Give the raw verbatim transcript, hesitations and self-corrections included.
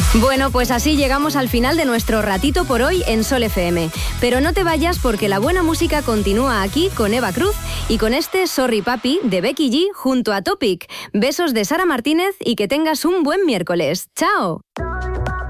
Bueno, pues así llegamos al final de nuestro ratito por hoy en Sol F M. Pero no te vayas porque la buena música continúa aquí con Eva Cruz y con este Sorry Papi de Becky G junto a Topic. Besos de Sara Martínez y que tengas un buen miércoles. ¡Chao!